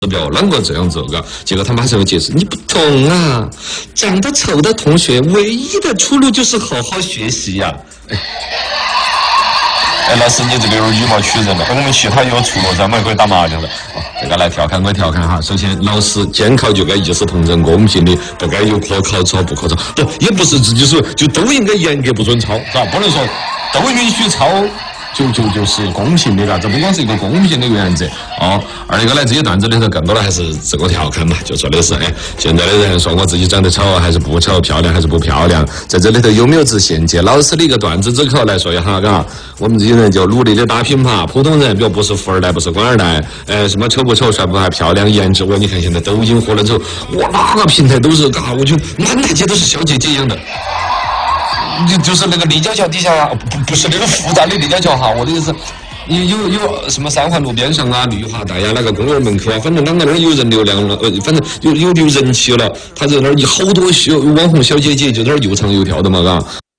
不要啷个这样做，嘎？结果他马上又解释，你不懂啊，长得丑的同学唯一的出路就是好好学习呀。 哎，老师，你这个有点以貌取人了。我们其他也有出路，咱们可以打麻将的。 这个来调侃归调侃哈，首先老师监考就该一视同仁、公平的，不该有可考抄不可抄。不，也不是自己说就都应该严格不准抄，是吧？不能说都允许抄。就是公平的啦，这不光是一个公平的原则哦。二一个呢，这些段子里头更多的还是自我调侃嘛，就说的是现在的人说我自己长得丑还是不丑，漂亮还是不漂亮，在这里头有没有自限借老师的一个段子之口来说一下，嘎？我们这些人就努力的打拼吧，普通人，比如不是富二代，不是官二代，什么丑不丑，帅不帅，漂亮，颜值，你看现在抖音火了之后，哇，哪个平台都是嘎，我就满大街都是小姐姐一样的。就是那个立交桥底下呀，不是那个复杂的立交桥哈，我的意思，有什么三环路边上啊、绿化带呀、那个公园门口啊，反正刚才那儿有人流量了，反正有人气了，他在那儿好多网红小姐姐就在那儿又唱又跳的嘛，嘎。